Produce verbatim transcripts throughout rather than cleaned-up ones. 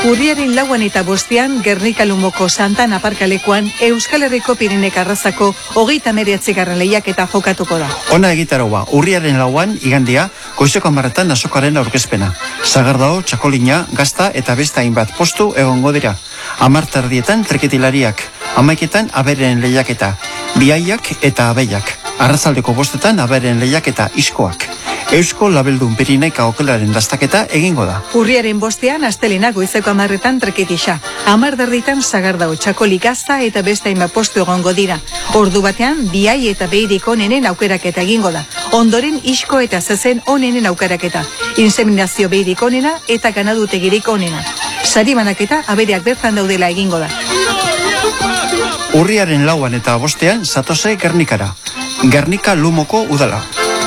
Urriaren lauan eta bostean Gernika Lumoko Santan aparkalekuan Euskal Herriko Pirinek Arrazako hogeita hemeretzigarren lehiaketa jokatuko da. Ona egitaroa, urriaren lauan igandia goizeko hamarretan azokaren aurkezpena. Sagardao, txakolina, gazta eta beste hainbat postu egongo dira. Hamar terdietan treketilariak, hamaiketan aberen lehiaketa, biaiak eta abeiak. Arrazaldeko bostetan aberen lehiaketa iskoak. Eusko Labeldun Pirineika okelaren dastaketa egingo da. Urriaren bostean astelena goizeko hamarretan treketisa. Hamar derritan Sagardao, txakoli, gazta eta beste hainbat postu egongo dira. Ordu batean biai eta beirik onenen aukeraketa egingo da. Ondoren isko eta zezen onenen aukeraketa. Inseminazio beirik onena eta ganadutegirik onena. Sari banaketa abereak bertan daudela egingo da. Urriaren lauan eta bostean zatose Gernikara. Gernika Lumoko udala.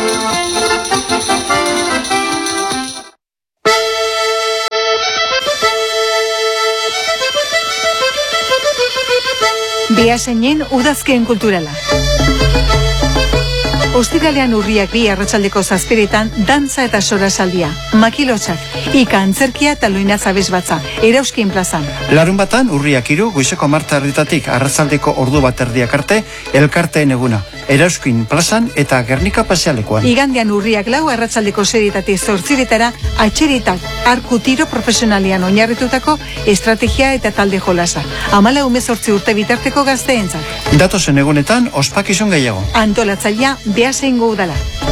Beasainen udazkeen kulturala. Ostiralean urriak bi arratsaldeko zazpiretan dantza eta sorasaldia, makilotxak, ika antzerkia eta loina zabez batza, Erauzkin plazan. Larun batan urriak hiru goizeko marta erditatik arratsaldeko ordu bat erdiak arte elkarteen eguna, Erauzkin plazan eta Gernika pasealekuan. Igandean urriak lau arratsaldeko serietatik zortziretara atxeritak arku tiro profesionalian oinarritutako estrategia eta talde jolasa. Amala umezortzi urte bitarteko gazteentzat. Datozen egunetan ospakizun gehiago. Antolatzailea Beasaingo udala.